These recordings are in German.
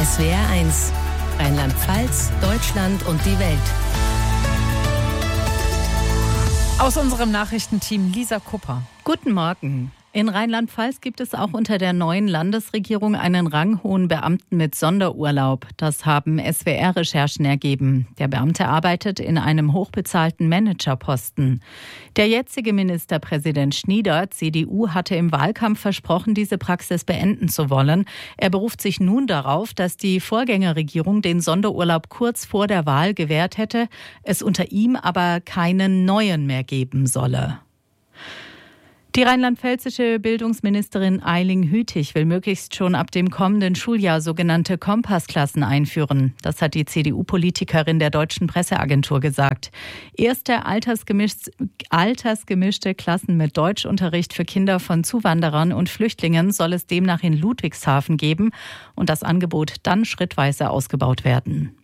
SWR 1, Rheinland-Pfalz, Deutschland und die Welt. Aus unserem Nachrichtenteam Lisa Kupper. Guten Morgen. In Rheinland-Pfalz gibt es auch unter der neuen Landesregierung einen ranghohen Beamten mit Sonderurlaub. Das haben SWR-Recherchen ergeben. Der Beamte arbeitet in einem hochbezahlten Managerposten. Der jetzige Ministerpräsident Schnieder, CDU, hatte im Wahlkampf versprochen, diese Praxis beenden zu wollen. Er beruft sich nun darauf, dass die Vorgängerregierung den Sonderurlaub kurz vor der Wahl gewährt hätte, es unter ihm aber keinen neuen mehr geben solle. Die rheinland-pfälzische Bildungsministerin Eiling Hütig will möglichst schon ab dem kommenden Schuljahr sogenannte Kompassklassen einführen. Das hat die CDU-Politikerin der Deutschen Presseagentur gesagt. Erste altersgemischte Klassen mit Deutschunterricht für Kinder von Zuwanderern und Flüchtlingen soll es demnach in Ludwigshafen geben und das Angebot dann schrittweise ausgebaut werden.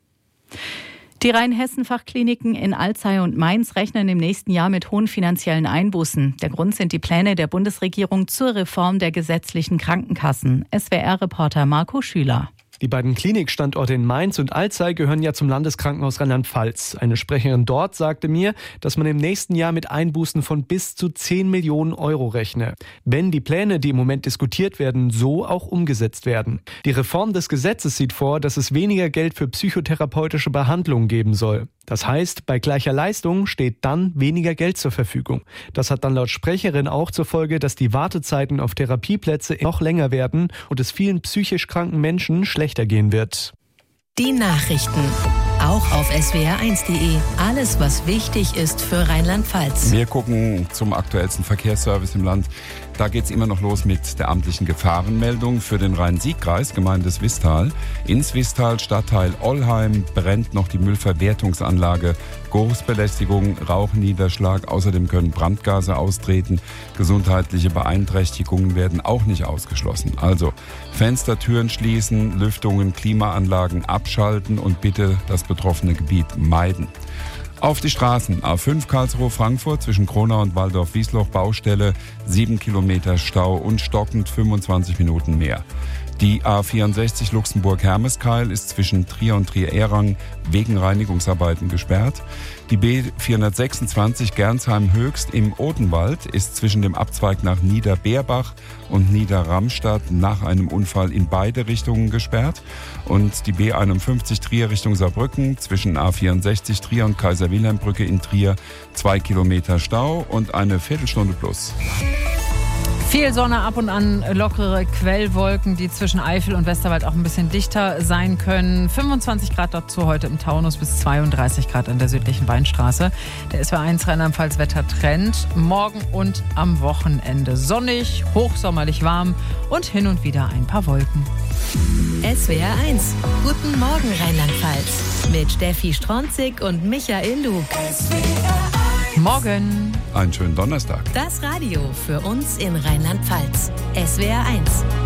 Die Rheinhessen-Fachkliniken in Alzey und Mainz rechnen im nächsten Jahr mit hohen finanziellen Einbußen. Der Grund sind die Pläne der Bundesregierung zur Reform der gesetzlichen Krankenkassen. SWR-Reporter Marco Schüler. Die beiden Klinikstandorte in Mainz und Alzey gehören ja zum Landeskrankenhaus Rheinland-Pfalz. Eine Sprecherin dort sagte mir, dass man im nächsten Jahr mit Einbußen von bis zu 10 Millionen Euro rechne. Wenn die Pläne, die im Moment diskutiert werden, so auch umgesetzt werden. Die Reform des Gesetzes sieht vor, dass es weniger Geld für psychotherapeutische Behandlungen geben soll. Das heißt, bei gleicher Leistung steht dann weniger Geld zur Verfügung. Das hat dann laut Sprecherin auch zur Folge, dass die Wartezeiten auf Therapieplätze noch länger werden und es vielen psychisch kranken Menschen schlechter gehen wird. Die Nachrichten. Auch auf swr1.de. Alles, was wichtig ist für Rheinland-Pfalz. Wir gucken zum aktuellsten Verkehrsservice im Land. Da geht es immer noch los mit der amtlichen Gefahrenmeldung für den Rhein-Sieg-Kreis, Gemeinde Swisttal. In Swisttal, Stadtteil Ollheim, brennt noch die Müllverwertungsanlage. Geruchsbelästigung, Rauchniederschlag. Außerdem können Brandgase austreten. Gesundheitliche Beeinträchtigungen werden auch nicht ausgeschlossen. Also Fenster, Türen schließen, Lüftungen, Klimaanlagen abschalten und bitte das betroffene Gebiet meiden. Auf die Straßen. A5 Karlsruhe-Frankfurt zwischen Kronau und Waldorf-Wiesloch Baustelle, 7 Kilometer Stau und stockend 25 Minuten mehr. Die A64 Luxemburg-Hermeskeil ist zwischen Trier und Trier-Ehrang wegen Reinigungsarbeiten gesperrt. Die B426 Gernsheim-Höchst im Odenwald ist zwischen dem Abzweig nach Niederbeerbach und Niederramstadt nach einem Unfall in beide Richtungen gesperrt. Und die B51 Trier Richtung Saarbrücken zwischen A64 Trier und Kaiser-Wilhelm-Brücke in Trier 2 Kilometer Stau und eine Viertelstunde plus. Viel Sonne, ab und an lockere Quellwolken, die zwischen Eifel und Westerwald auch ein bisschen dichter sein können. 25 Grad dazu heute im Taunus bis 32 Grad an der südlichen Weinstraße. Der SWR1 Rheinland-Pfalz Wettertrend. Morgen und am Wochenende sonnig, hochsommerlich warm und hin und wieder ein paar Wolken. SWR 1. Guten Morgen Rheinland-Pfalz. Mit Steffi Stronzig und Michael Lug. Morgen. Einen schönen Donnerstag. Das Radio für uns in Rheinland-Pfalz. SWR 1.